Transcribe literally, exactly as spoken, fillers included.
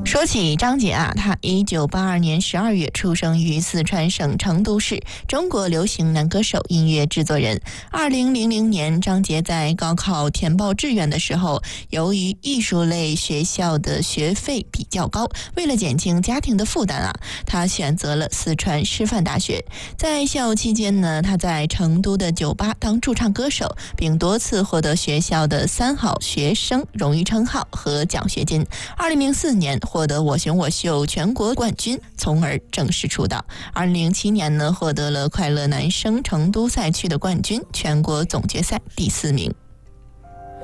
说起张杰啊，他一九八二年十二月出生于四川省成都市，中国流行男歌手、音乐制作人。二零零零年，张杰在高考填报志愿的时候，由于艺术类学校的学费比较高，为了减轻家庭的负担啊，他选择了四川师范大学。在校期间呢，他在成都的酒吧当驻唱歌手，并多次获得学校的三好学生荣誉称号和奖学金。二零零四年获得我型我秀全国冠军，从而正式出道。二零零七年呢，获得了快乐男声成都赛区的冠军，全国总决赛第四名。